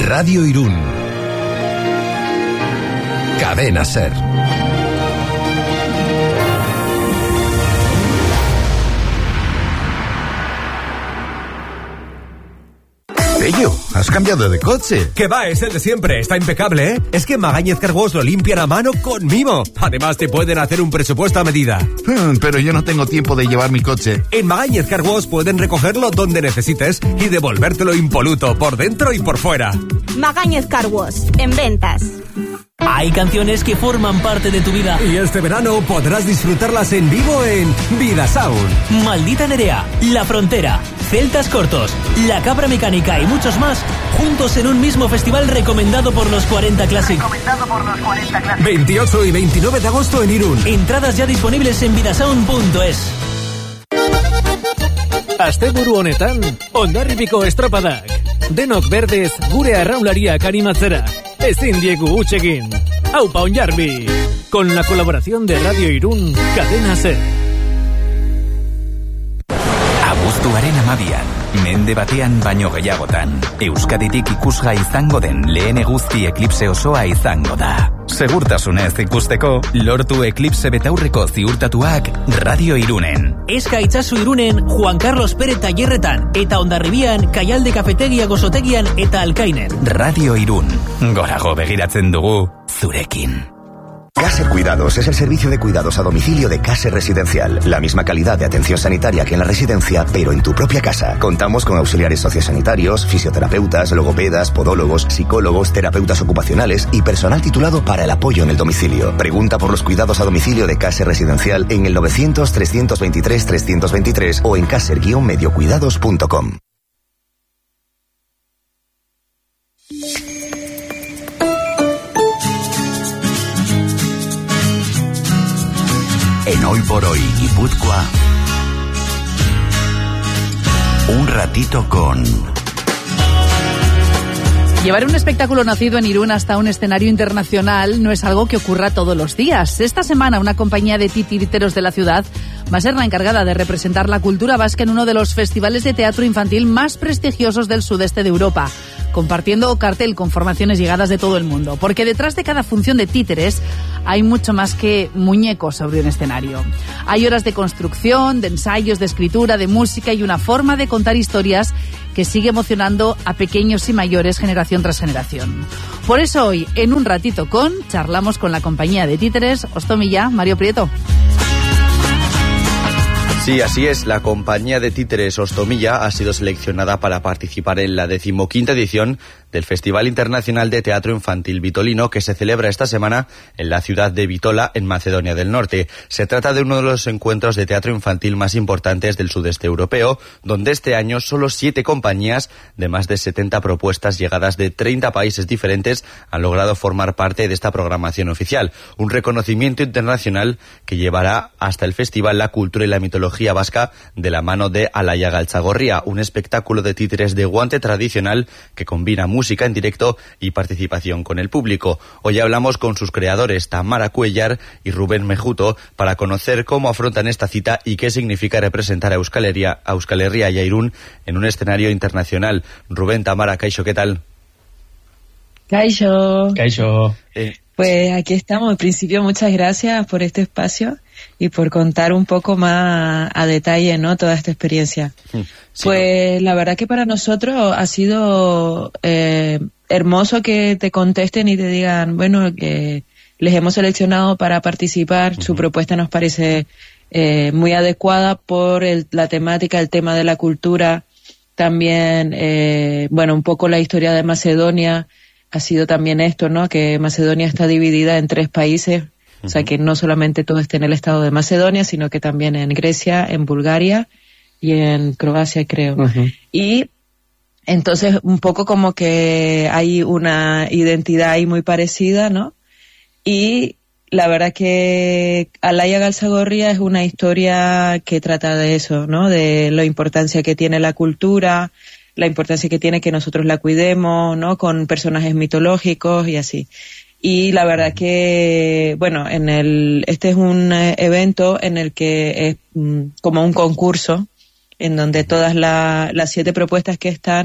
Radio Irún. Cadena SER. Pello, has cambiado de coche. ¿Qué va? Es el de siempre, está impecable, ¿eh? Es que en Magañez Car Wash lo limpian a mano con mimo. Además te pueden hacer un presupuesto a medida. Pero yo no tengo tiempo de llevar mi coche. En Magañez Car Wash pueden recogerlo donde necesites y devolvértelo impoluto por dentro y por fuera. Magañez Car Wash, en ventas. Hay canciones que forman parte de tu vida. Y este verano podrás disfrutarlas en vivo en Vida Sound. Maldita Nerea, La Frontera, Celtas Cortos, La Cabra Mecánica y muchos más, juntos en un mismo festival recomendado por los 40 Classic. 28 y 29 de agosto en Irún. Entradas ya disponibles en vidasound.es. Asteburu honetan, Hondarribiko estropadak. Denok berdez gure arraunlariak animatzera. Ezin diegu huts egin. Aupa Hondarbi. Con la colaboración de Radio Irún, Cadena SER. Abuztuaren 12, mende batean baino gehiagotan, Euskaditik ikusga izango den lehen eguzki eklipse osoa izango da. Segurtasunez ikusteko, lortu eklipse betaurreko ziurtatuak Radio Irunen. Eska itzazu Irunen, Juan Carlos Pérez Tailerretan, eta Hondarribian, Kaialde Kafetegia Gozotegian eta Alkainen. Radio Irún, gorago begiratzen dugu, zurekin. Caser Cuidados es el servicio de cuidados a domicilio de Caser Residencial. La misma calidad de atención sanitaria que en la residencia, pero en tu propia casa. Contamos con auxiliares sociosanitarios, fisioterapeutas, logopedas, podólogos, psicólogos, terapeutas ocupacionales y personal titulado para el apoyo en el domicilio. Pregunta por los cuidados a domicilio de Caser Residencial en el 900-323-323 o en caser-mediocuidados.com. En Hoy por Hoy, Guipúzcoa, un ratito con... Llevar un espectáculo nacido en Irún hasta un escenario internacional no es algo que ocurra todos los días. Esta semana una compañía de titiriteros de la ciudad va a ser la encargada de representar la cultura vasca en uno de los festivales de teatro infantil más prestigiosos del sudeste de Europa, compartiendo cartel con formaciones llegadas de todo el mundo. Porque detrás de cada función de títeres hay mucho más que muñecos sobre un escenario. Hay horas de construcción, de ensayos, de escritura, de música y una forma de contar historias que sigue emocionando a pequeños y mayores generación tras generación. Por eso hoy, en un ratito charlamos con la compañía de títeres Ostomilla, Mario Prieto. Sí, así es. La compañía de títeres Ostomilla ha sido seleccionada para participar en la 15ª edición del Festival Internacional de Teatro Infantil Vitolino, que se celebra esta semana en la ciudad de Bitola, en Macedonia del Norte. Se trata de uno de los encuentros de teatro infantil más importantes del sudeste europeo, donde este año solo 7 compañías de más de 70 propuestas llegadas de 30 países diferentes han logrado formar parte de esta programación oficial. Un reconocimiento internacional que llevará hasta el festival la cultura y la mitología vasca de la mano de Alaia Galtzagorria, un espectáculo de títeres de guante tradicional que combina música en directo y participación con el público. Hoy hablamos con sus creadores, Tamara Cuellar y Rubén Mejuto, para conocer cómo afrontan esta cita y qué significa representar a Euskal Herria y a Irún en un escenario internacional. Rubén, Tamara, Kaixo, ¿qué tal? Kaixo. Pues aquí estamos. En principio, muchas gracias por este espacio y por contar un poco más a detalle, ¿no?, toda esta experiencia. Sí, pues la verdad que para nosotros ha sido hermoso que te contesten y te digan, bueno, que les hemos seleccionado para participar. Su propuesta nos parece muy adecuada por la temática, el tema de la cultura. También, bueno, un poco la historia de Macedonia ha sido también esto, ¿no?, que Macedonia está dividida en 3 países. O sea, que no solamente todo esté en el estado de Macedonia, sino que también en Grecia, en Bulgaria y en Croacia, creo. Y entonces un poco como que hay una identidad ahí muy parecida, ¿no? Y la verdad que Alaia Galtzagorria es una historia que trata de eso, ¿no?, de la importancia que tiene la cultura, la importancia que tiene que nosotros la cuidemos, ¿no?, con personajes mitológicos y así. Y la verdad que, bueno, este es un evento en el que es como un concurso, en donde todas las 7 propuestas que están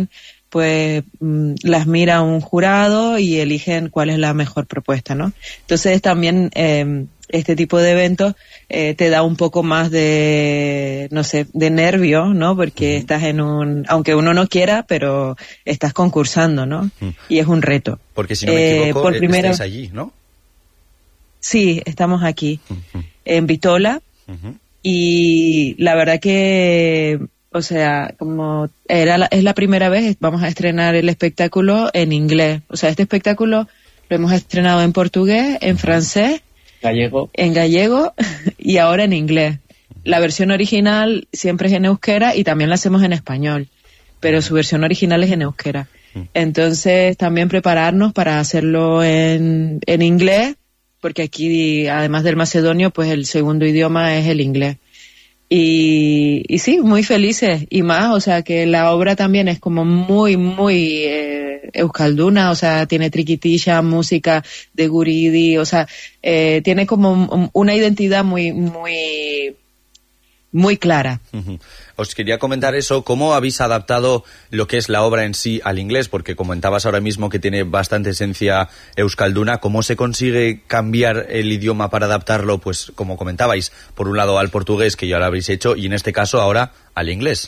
pues las mira un jurado y eligen cuál es la mejor propuesta, ¿no? Entonces también este tipo de eventos te da un poco más de, no sé, de nervio, ¿no? Porque estás aunque uno no quiera, pero estás concursando, ¿no? Y es un reto. Porque si no me equivoco, estáis allí, ¿no? Sí, estamos aquí, en Bitola, y la verdad que, o sea, como es la primera vez, vamos a estrenar el espectáculo en inglés. O sea, este espectáculo lo hemos estrenado en portugués, en francés, en gallego y ahora en inglés. La versión original siempre es en euskera y también la hacemos en español, pero su versión original es en euskera. Entonces, también prepararnos para hacerlo en inglés, porque aquí, además del macedonio, pues el segundo idioma es el inglés. Y sí, muy felices, y más, o sea, que la obra también es como muy, muy euskalduna, o sea, tiene triquitilla, música de guridi, o sea, tiene como una identidad muy, muy, muy clara. Os quería comentar eso, ¿cómo habéis adaptado lo que es la obra en sí al inglés? Porque comentabas ahora mismo que tiene bastante esencia euskalduna. ¿Cómo se consigue cambiar el idioma para adaptarlo, pues como comentabais, por un lado al portugués, que ya lo habéis hecho, y en este caso ahora al inglés?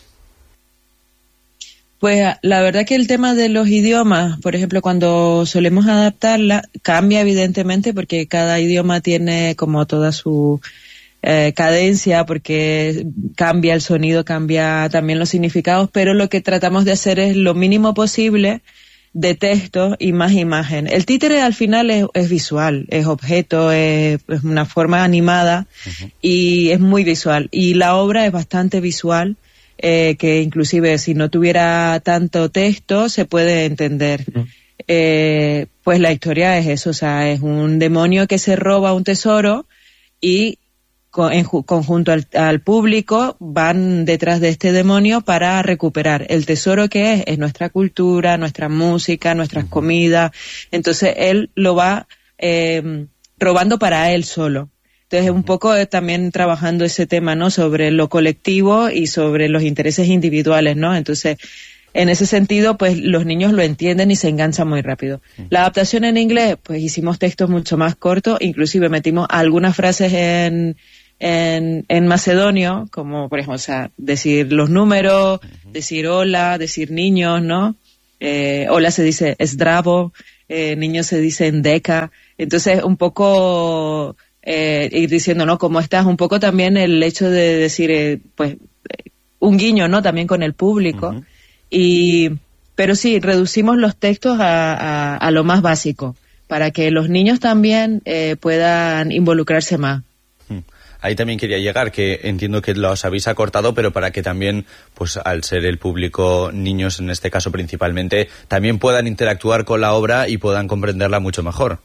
Pues la verdad que el tema de los idiomas, por ejemplo, cuando solemos adaptarla, cambia evidentemente porque cada idioma tiene como toda su cadencia, porque cambia el sonido, cambia también los significados, pero lo que tratamos de hacer es lo mínimo posible de texto y más imagen. El títere al final es visual, es objeto, es una forma animada y es muy visual. Y la obra es bastante visual, que inclusive si no tuviera tanto texto se puede entender. Pues la historia es eso, o sea, es un demonio que se roba un tesoro y en conjunto al público van detrás de este demonio para recuperar el tesoro que es nuestra cultura, nuestra música, nuestras comidas. Entonces él lo va robando para él solo. Entonces un poco también trabajando ese tema, ¿no? Sobre lo colectivo y sobre los intereses individuales, ¿no? Entonces en ese sentido, pues los niños lo entienden y se enganchan muy rápido. La adaptación en inglés, pues hicimos textos mucho más cortos, inclusive metimos algunas frases en macedonio, como por ejemplo, o sea, decir los números, decir hola, decir niños, ¿no? Hola se dice zdravo, niños se dice ndeka. Entonces, un poco ir diciendo, ¿no? ¿Cómo estás? Un poco también el hecho de decir, pues, un guiño, ¿no? También con el público. Pero sí, reducimos los textos a lo más básico, para que los niños también puedan involucrarse más. Ahí también quería llegar, que entiendo que los habéis acortado, pero para que también, pues al ser el público, niños en este caso principalmente, también puedan interactuar con la obra y puedan comprenderla mucho mejor.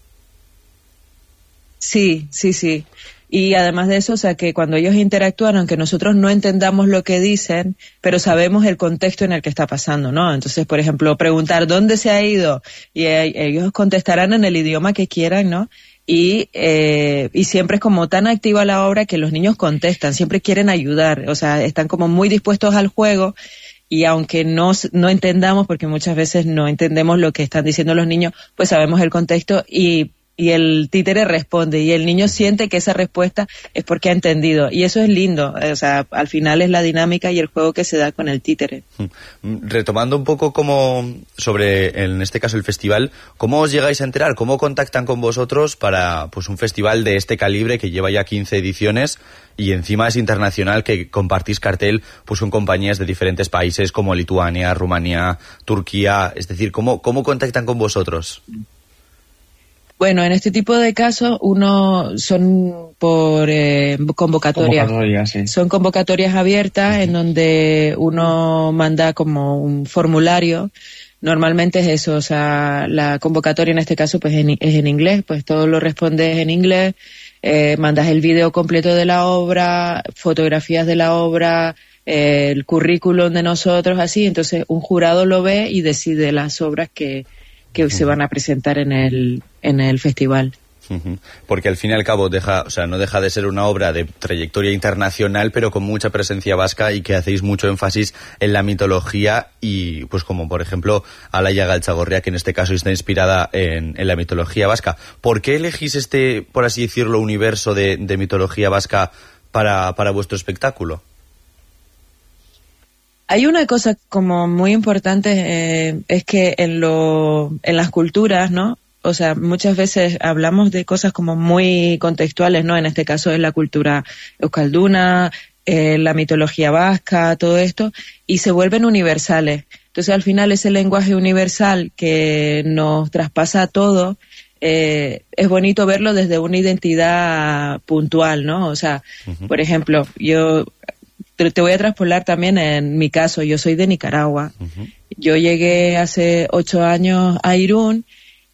Sí. Y además de eso, o sea, que cuando ellos interactúan, aunque nosotros no entendamos lo que dicen, pero sabemos el contexto en el que está pasando, ¿no? Entonces, por ejemplo, preguntar ¿dónde se ha ido? Y ellos contestarán en el idioma que quieran, ¿no? Y siempre es como tan activa la obra que los niños contestan, siempre quieren ayudar, o sea, están como muy dispuestos al juego, y aunque no entendamos, porque muchas veces no entendemos lo que están diciendo los niños, pues sabemos el contexto y el títere responde, y el niño siente que esa respuesta es porque ha entendido, y eso es lindo, o sea, al final es la dinámica y el juego que se da con el títere. Retomando un poco como sobre, en este caso, el festival, ¿cómo os llegáis a enterar? ¿Cómo contactan con vosotros para, pues, un festival de este calibre que lleva ya 15 ediciones y encima es internacional, que compartís cartel pues con compañías de diferentes países como Lituania, Rumanía, Turquía? Es decir, ¿cómo contactan con vosotros? Bueno, en este tipo de casos son por convocatoria. Sí. Son convocatorias abiertas en donde uno manda como un formulario. Normalmente es eso, o sea, la convocatoria en este caso pues es en inglés, pues todo lo respondes en inglés, mandas el video completo de la obra, fotografías de la obra, el currículum de nosotros, así. Entonces un jurado lo ve y decide las obras que se van a presentar en el festival. Porque al fin y al cabo no deja de ser una obra de trayectoria internacional, pero con mucha presencia vasca, y que hacéis mucho énfasis en la mitología, y pues como por ejemplo Alaia Galtzagorria, que en este caso está inspirada en la mitología vasca. ¿Por qué elegís este, por así decirlo, universo de mitología vasca para vuestro espectáculo? Hay una cosa como muy importante, es que en las culturas, ¿no? O sea, muchas veces hablamos de cosas como muy contextuales, ¿no? En este caso es la cultura euskalduna, la mitología vasca, todo esto, y se vuelven universales. Entonces, al final, ese lenguaje universal que nos traspasa a todo, es bonito verlo desde una identidad puntual, ¿no? O sea, por ejemplo, yo te voy a traspolar también en mi caso. Yo soy de Nicaragua. Yo llegué hace 8 años a Irún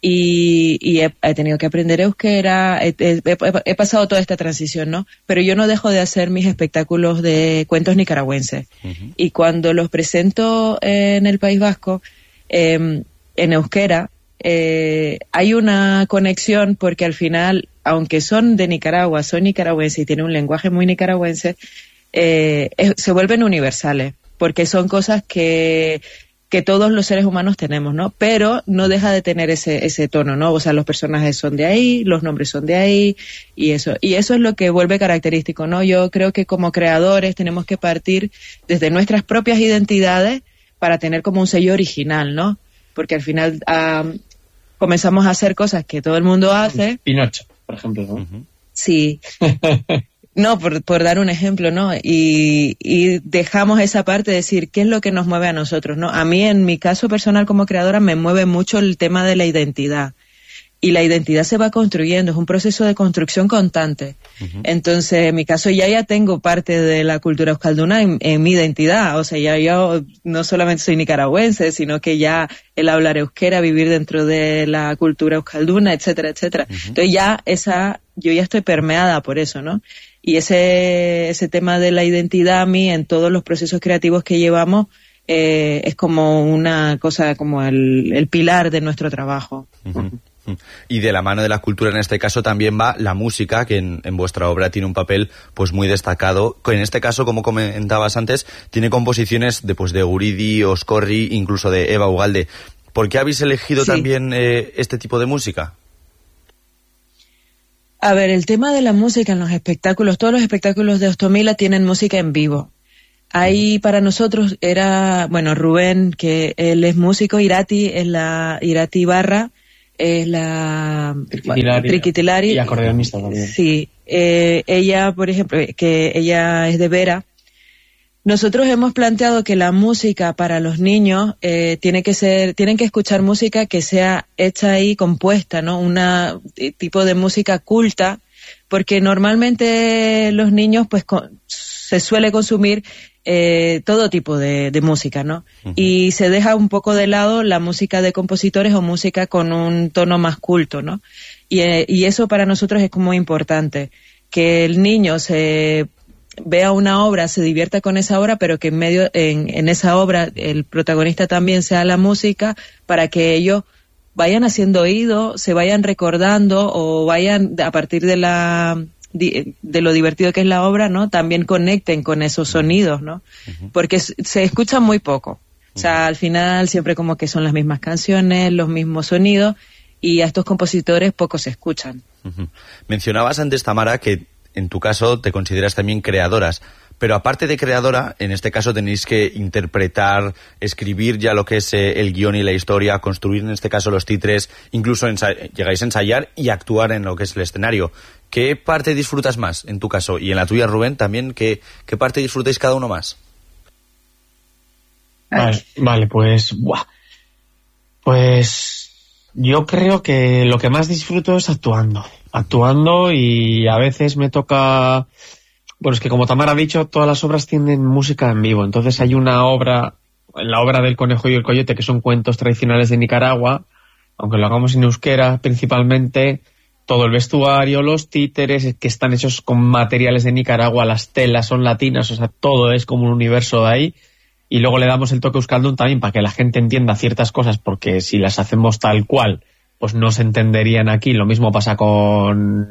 y he tenido que aprender euskera. He pasado toda esta transición, ¿no? Pero yo no dejo de hacer mis espectáculos de cuentos nicaragüenses. Y cuando los presento en el País Vasco, en euskera, hay una conexión, porque al final, aunque son de Nicaragua, son nicaragüenses y tienen un lenguaje muy nicaragüense, se vuelven universales, porque son cosas que todos los seres humanos tenemos, ¿no? Pero no deja de tener ese tono, ¿no? O sea, los personajes son de ahí, los nombres son de ahí, y eso es lo que vuelve característico, ¿no? Yo creo que como creadores tenemos que partir desde nuestras propias identidades para tener como un sello original, ¿no? Porque al final comenzamos a hacer cosas que todo el mundo hace. Pinocho, por ejemplo, ¿no? Sí. No, por dar un ejemplo, ¿no? Y dejamos esa parte de decir qué es lo que nos mueve a nosotros, ¿no? A mí, en mi caso personal como creadora, me mueve mucho el tema de la identidad. Y la identidad se va construyendo, es un proceso de construcción constante. Entonces, en mi caso, ya tengo parte de la cultura euskalduna en mi identidad. O sea, ya yo no solamente soy nicaragüense, sino que ya el hablar euskera, vivir dentro de la cultura euskalduna, etcétera, etcétera. Entonces, yo ya estoy permeada por eso, ¿no? Y ese tema de la identidad, a mí, en todos los procesos creativos que llevamos, es como una cosa, como el pilar de nuestro trabajo. Y de la mano de la cultura, en este caso, también va la música, que en vuestra obra tiene un papel pues muy destacado. En este caso, como comentabas antes, tiene composiciones de Guridi, Oscorri, incluso de Eva Ugalde. ¿Por qué habéis elegido también este tipo de música? A ver, el tema de la música en los espectáculos, todos los espectáculos de Ostomila tienen música en vivo. Ahí para nosotros era, Rubén, que él es músico, Irati Ibarra, es la Triquitilari. Y acordeonista también. Sí, ella, por ejemplo, que ella es de Vera. Nosotros hemos planteado que la música para los niños tienen que escuchar música que sea hecha y compuesta, ¿no? Una tipo de música culta, porque normalmente los niños pues se suele consumir todo tipo de música, ¿no? Y se deja un poco de lado la música de compositores o música con un tono más culto, ¿no? Y eso para nosotros es como importante, que el niño vea una obra, se divierta con esa obra, pero que en esa obra el protagonista también sea la música, para que ellos vayan haciendo oído, se vayan recordando, o vayan, a partir de lo divertido que es la obra, ¿no? También conecten con esos sonidos, ¿no? Porque se escuchan muy poco. O sea, al final siempre como que son las mismas canciones, los mismos sonidos, y a estos compositores poco se escuchan. Mencionabas antes, Tamara, que en tu caso te consideras también creadoras, pero aparte de creadora, en este caso tenéis que interpretar, escribir ya lo que es el guión y la historia, construir en este caso los títeres, incluso llegáis a ensayar y actuar en lo que es el escenario. ¿Qué parte disfrutas más en tu caso? Y en la tuya, Rubén, también, ¿qué parte disfrutáis cada uno más? Vale, pues yo creo que lo que más disfruto es actuando, y a veces me toca, es que como Tamara ha dicho, todas las obras tienen música en vivo. Entonces hay una obra, la obra del Conejo y el Coyote, que son cuentos tradicionales de Nicaragua, aunque lo hagamos en euskera principalmente, todo el vestuario, los títeres, que están hechos con materiales de Nicaragua, las telas son latinas, o sea, todo es como un universo de ahí. Y luego le damos el toque euskaldun también para que la gente entienda ciertas cosas, porque si las hacemos tal cual, pues no se entenderían aquí. Lo mismo pasa con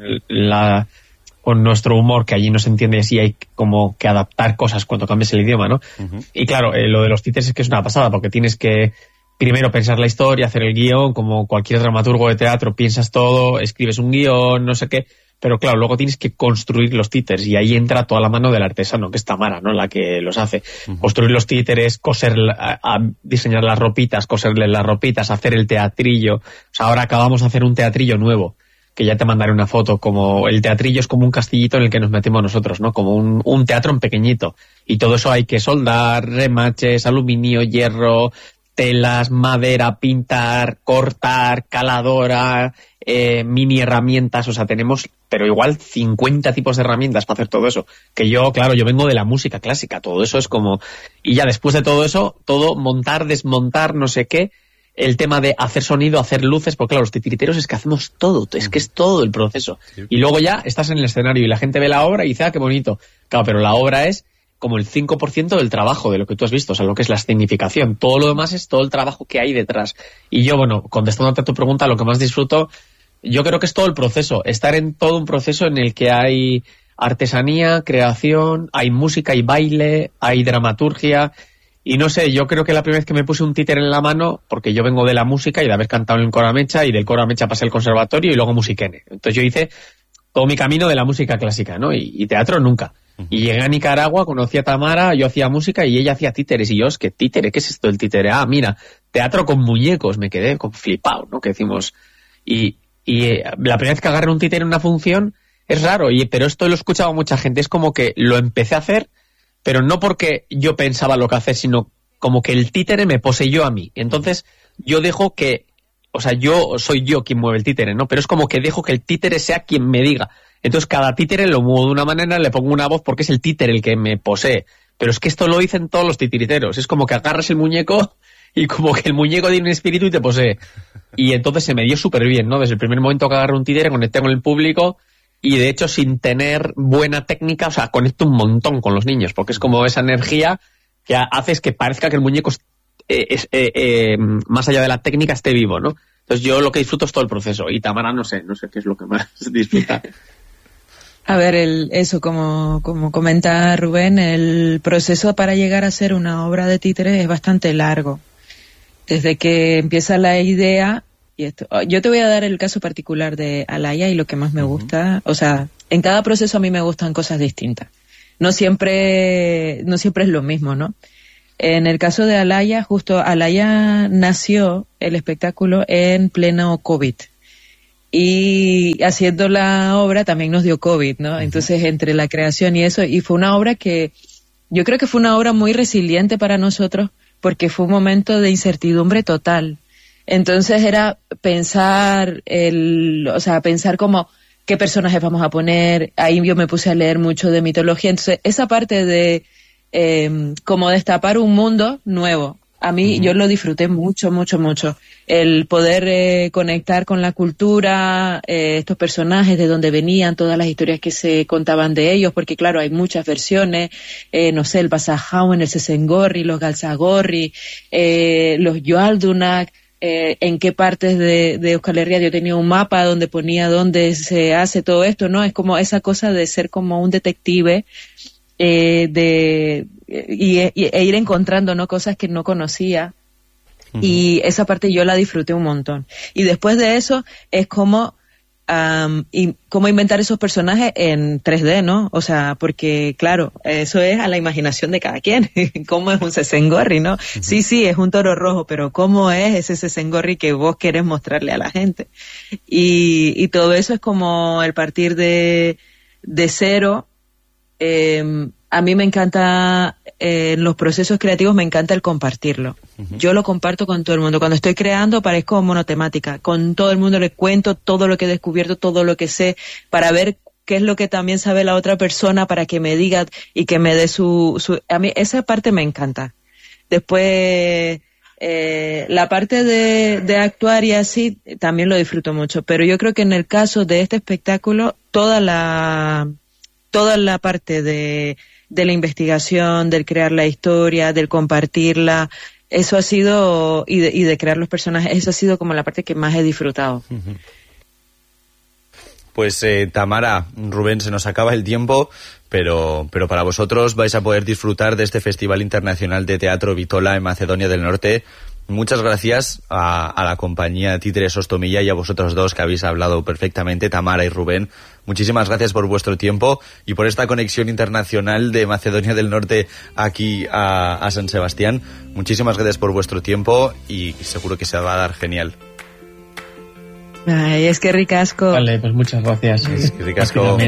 nuestro humor, que allí no se entiende, y así hay como que adaptar cosas cuando cambias el idioma, ¿no? Y claro, lo de los títeres es que es una pasada, porque tienes que primero pensar la historia, hacer el guión, como cualquier dramaturgo de teatro, piensas todo, escribes un guión, no sé qué, pero claro, luego tienes que construir los títeres, y ahí entra toda la mano del artesano, que es Tamara, ¿no?, la que los hace. Construir los títeres, coser, diseñar las ropitas, coserle las ropitas, hacer el teatrillo. O sea, ahora acabamos de hacer un teatrillo nuevo, que ya te mandaré una foto. Como el teatrillo es como un castillito en el que nos metemos nosotros, ¿no? Como un teatro en pequeñito. Y todo eso hay que soldar, remaches, aluminio, hierro, telas, madera, pintar, cortar, caladora, mini herramientas. O sea, tenemos, pero igual 50 tipos de herramientas para hacer todo eso. Que yo vengo de la música clásica, todo eso es como... Y ya después de todo eso, todo montar, desmontar, no sé qué, el tema de hacer sonido, hacer luces, porque claro, los titiriteros es que hacemos todo, es que es todo el proceso. Y luego ya estás en el escenario y la gente ve la obra y dice, ah, qué bonito. Claro, pero la obra es como el 5% del trabajo de lo que tú has visto, o sea, lo que es la escenificación. Todo lo demás es todo el trabajo que hay detrás. Y yo, bueno, contestándote a tu pregunta, lo que más disfruto, yo creo que es todo el proceso, estar en todo un proceso en el que hay artesanía, creación, hay música, hay baile, hay dramaturgia. Y no sé, yo creo que la primera vez que me puse un títere en la mano, porque yo vengo de la música y de haber cantado en el Coro Amecha, y del Coro Amecha pasé al conservatorio y luego musiquene. Entonces yo hice todo mi camino de la música clásica, ¿no? Y teatro nunca. Y llegué a Nicaragua, conocí a Tamara, yo hacía música y ella hacía títeres. Y yo, ¿qué títere? ¿Qué es esto del títere? Ah, mira, teatro con muñecos. Me quedé flipado, ¿no? Que decimos. Y la primera vez que agarré un títere en una función es raro, pero esto lo he escuchado a mucha gente. Es como que lo empecé a hacer, pero no porque yo pensaba lo que hacer, sino como que el títere me poseyó a mí. Entonces yo dejo que, o sea, yo soy yo quien mueve el títere, ¿no? Pero es como que dejo que el títere sea quien me diga. Entonces cada títere lo muevo de una manera, le pongo una voz porque es el títere el que me posee. Pero es que esto lo dicen todos los titiriteros. Es como que agarras el muñeco y como que el muñeco tiene un espíritu y te posee. Y entonces se me dio súper bien, ¿no? Desde el primer momento que agarré un títere, conecté con el público y de hecho sin tener buena técnica, o sea, conecto un montón con los niños porque es como esa energía que haces que parezca que el muñeco más allá de la técnica esté vivo, ¿no? Entonces yo lo que disfruto es todo el proceso y Tamara no sé qué es lo que más disfruta. A ver, eso, como comenta Rubén, el proceso para llegar a ser una obra de títere es bastante largo. Desde que empieza la idea, y esto, yo te voy a dar el caso particular de Alaya y lo que más me gusta, o sea, en cada proceso a mí me gustan cosas distintas. No siempre es lo mismo, ¿no? En el caso de Alaya, justo Alaya nació el espectáculo en pleno COVID. Y haciendo la obra también nos dio COVID, ¿no? Entonces, entre la creación y eso, y fue una obra que, yo creo que fue una obra muy resiliente para nosotros, porque fue un momento de incertidumbre total. Entonces era pensar como, ¿qué personajes vamos a poner? Ahí yo me puse a leer mucho de mitología. Entonces, esa parte de, como destapar un mundo nuevo, a mí yo lo disfruté mucho, mucho, mucho. El poder conectar con la cultura, estos personajes, de dónde venían, todas las historias que se contaban de ellos, porque claro, hay muchas versiones, no sé, el Basajauen, el Sesengorri, los Galzagorri, los Yoaldunak, en qué partes de Euskal Herria yo tenía un mapa donde ponía dónde se hace todo esto, ¿no? Es como esa cosa de ser como un detective, e ir encontrando, ¿no?, cosas que no conocía. Y esa parte yo la disfruté un montón. Y después de eso es como cómo inventar esos personajes en 3D, ¿no? O sea, porque claro, eso es a la imaginación de cada quien. ¿Cómo es un Sesengorri, no? Sí, es un toro rojo, pero ¿cómo es ese Sesengorri que vos querés mostrarle a la gente? Y todo eso es como el partir de cero. A mí me encanta, en los procesos creativos me encanta el compartirlo. Yo lo comparto con todo el mundo. Cuando estoy creando parezco monotemática. Con todo el mundo le cuento todo lo que he descubierto, todo lo que sé, para ver qué es lo que también sabe la otra persona, para que me diga y que me dé su... A mí esa parte me encanta. Después, la parte de actuar y así, también lo disfruto mucho. Pero yo creo que en el caso de este espectáculo, toda la parte de la investigación, del crear la historia, del compartirla, eso ha sido, y de crear los personajes, eso ha sido como la parte que más he disfrutado. Pues Tamara, Rubén, se nos acaba el tiempo, pero para vosotros vais a poder disfrutar de este Festival Internacional de Teatro Bitola en Macedonia del Norte. Muchas gracias a la compañía Títeres Ostomilla y a vosotros dos que habéis hablado perfectamente, Tamara y Rubén. Muchísimas gracias por vuestro tiempo y por esta conexión internacional de Macedonia del Norte aquí a San Sebastián. Muchísimas gracias por vuestro tiempo y seguro que se va a dar genial. Ay, es que ricasco. Vale, pues muchas gracias. Es que ricasco.